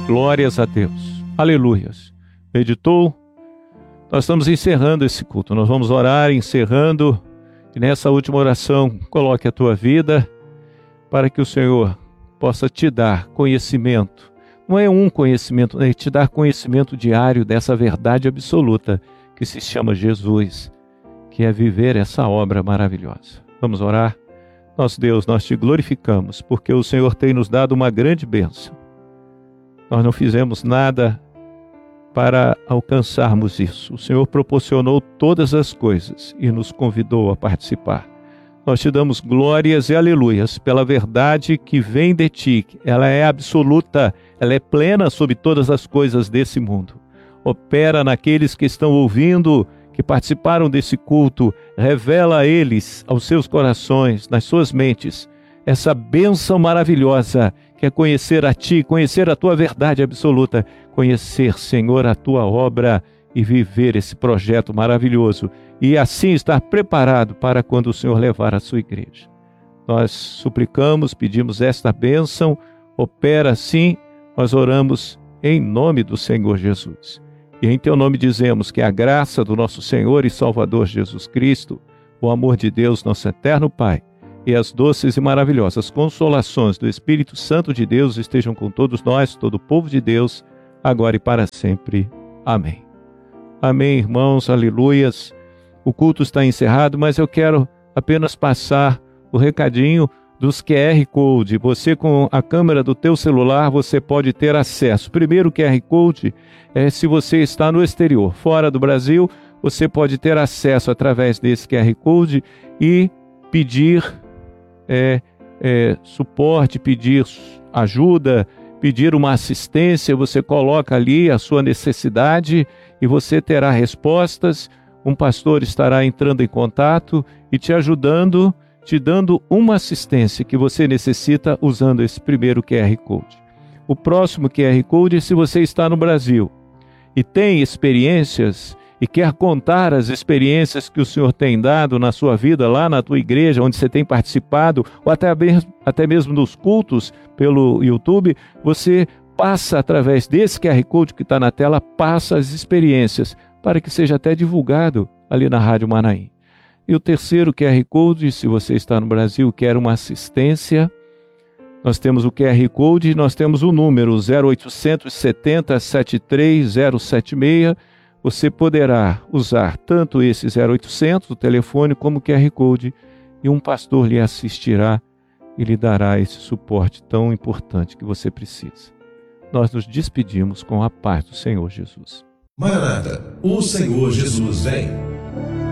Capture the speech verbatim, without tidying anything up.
Glórias a Deus. Aleluias. Meditou? Nós estamos encerrando esse culto. Nós vamos orar, encerrando. E nessa última oração, coloque a tua vida para que o Senhor possa te dar conhecimento. Não é um conhecimento, é te dar conhecimento diário dessa verdade absoluta que se chama Jesus, que é viver essa obra maravilhosa. Vamos orar? Nosso Deus, nós te glorificamos, porque o Senhor tem nos dado uma grande bênção. Nós não fizemos nada para alcançarmos isso. O Senhor proporcionou todas as coisas e nos convidou a participar. Nós te damos glórias e aleluias pela verdade que vem de ti. Ela é absoluta, ela é plena sobre todas as coisas desse mundo. Opera naqueles que estão ouvindo, que participaram desse culto, revela a eles, aos seus corações, nas suas mentes, essa bênção maravilhosa que é conhecer a Ti, conhecer a Tua verdade absoluta, conhecer, Senhor, a Tua obra e viver esse projeto maravilhoso e assim estar preparado para quando o Senhor levar a Sua igreja. Nós suplicamos, pedimos esta bênção, opera assim, nós oramos em nome do Senhor Jesus. E em Teu nome dizemos que a graça do nosso Senhor e Salvador Jesus Cristo, o amor de Deus, nosso eterno Pai, e as doces e maravilhosas consolações do Espírito Santo de Deus estejam com todos nós, todo o povo de Deus, agora e para sempre. Amém. Amém, irmãos, aleluias. O culto está encerrado, mas eu quero apenas passar o recadinho dos Q R Code. Você, com a câmera do teu celular, você pode ter acesso. Primeiro Q R Code é se você está no exterior, fora do Brasil, você pode ter acesso através desse Q R Code e pedir é, é, suporte, pedir ajuda, pedir uma assistência. Você coloca ali a sua necessidade e você terá respostas. Um pastor estará entrando em contato e te ajudando, te dando uma assistência que você necessita usando esse primeiro Q R Code. O próximo Q R Code é se você está no Brasil e tem experiências e quer contar as experiências que o Senhor tem dado na sua vida, lá na tua igreja, onde você tem participado, ou até mesmo, até mesmo nos cultos pelo YouTube, você passa através desse Q R Code que está na tela, passa as experiências, para que seja até divulgado ali na Rádio Manaim. E o terceiro Q R Code, se você está no Brasil e quer uma assistência, nós temos o Q R Code e nós temos o número zero oitocentos, setenta, setenta e três, zero setenta e seis. Você poderá usar tanto esse zero oitocentos, o telefone, como o Q R Code, e um pastor lhe assistirá e lhe dará esse suporte tão importante que você precisa. Nós nos despedimos com a paz do Senhor Jesus. Maranata, o Senhor Jesus vem.